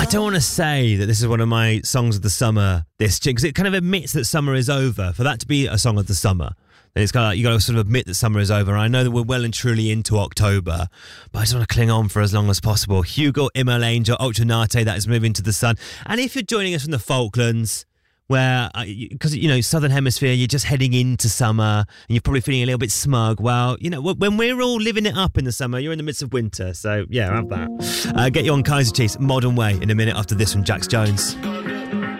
I don't want to say that this is one of my songs of the summer this year, because it kind of admits that summer is over. For that to be a song of the summer, then it's kind of like, you got to sort of admit that summer is over. I know that we're well and truly into October, but I just want to cling on for as long as possible. Hugo Imolangel, Ultranate, that is moving to the sun. And if you're joining us from the Falklands, where, because, you know, Southern Hemisphere, you're just heading into summer and you're probably feeling a little bit smug. Well, you know, when we're all living it up in the summer, you're in the midst of winter. So, yeah, have that. Get you on Kaiser Chiefs, Modern Way, in a minute after this from Jax Jones.